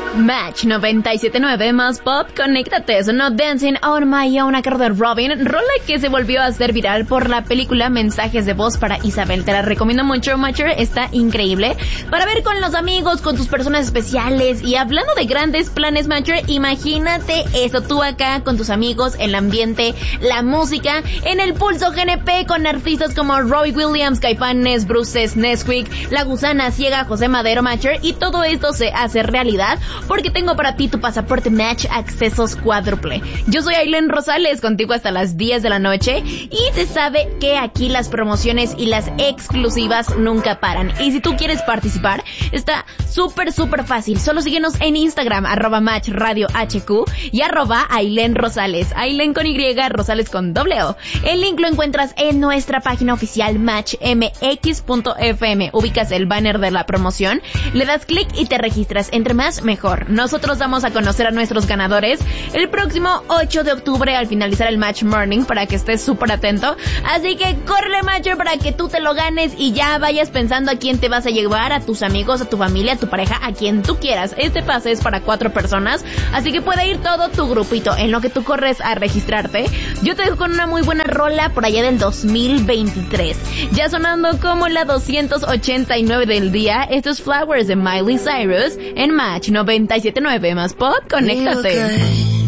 Match 97.9 más pop, conéctate, sonó Dancing on My Own a cargo de Robin, rola que se volvió a hacer viral por la película Mensajes de Voz para Isabel. Te la recomiendo mucho, Matcher, está increíble para ver con los amigos, con tus personas especiales. Y hablando de grandes planes, Matcher, imagínate eso, tú acá con tus amigos, el ambiente, la música, en el Pulso GNP con artistas como Robbie Williams, Caifanes, Bruces, Nesquik, La Gusana Ciega, José Madero, Matcher, y todo esto se hace realidad porque tengo para ti tu pasaporte Match accesos cuádruple. Yo soy Aileen Rosales, contigo hasta las 10 de la noche, y se sabe que aquí las promociones y las exclusivas nunca paran. Y si tú quieres participar, está súper fácil. Solo síguenos en Instagram, @MatchRadioHQ y @Aileen Rosales. Aileen con Y, Rosales con O. El link lo encuentras en nuestra página oficial matchmx.fm. Ubicas el banner de la promoción, le das clic y te registras. Entre más, mejor. Nosotros vamos a conocer a nuestros ganadores el próximo 8 de octubre al finalizar el Match Morning, para que estés súper atento. Así que corre, Matcher, para que tú te lo ganes y ya vayas pensando a quién te vas a llevar, a tus amigos, a tu familia, a tu pareja, a quien tú quieras. Este pase es para 4 personas, así que puede ir todo tu grupito en lo que tú corres a registrarte. Yo te dejo con una muy buena rola por allá del 2023. Ya sonando como la 289 del día. Esto es Flowers de Miley Cyrus en Match 97.9 más pop, conéctate.